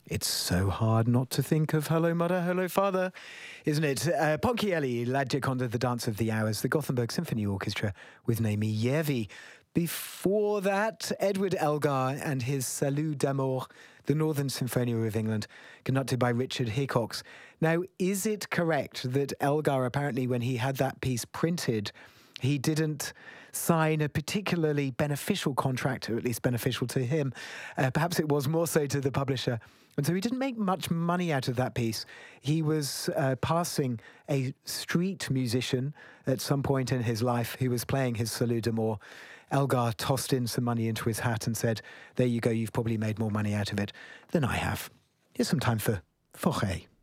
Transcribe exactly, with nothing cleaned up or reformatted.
It's so hard not to think of Hello Mother, Hello Father, isn't it? Uh, Ponchielli, La Gioconda, The Dance of the Hours, the Gothenburg Symphony Orchestra with Naomi Järvi. Before that, Edward Elgar and his Salut d'Amour, the Northern Symphonia of England, conducted by Richard Hickox. Now, is it correct that Elgar, apparently when he had that piece printed, he didn't sign a particularly beneficial contract, or at least beneficial to him? Uh, perhaps it was more so to the publisher. And so he didn't make much money out of that piece. He was uh, passing a street musician at some point in his life who was playing his Salut d'Amour. Elgar tossed in some money into his hat and said, there you go, you've probably made more money out of it than I have. Here's some time for Fauré.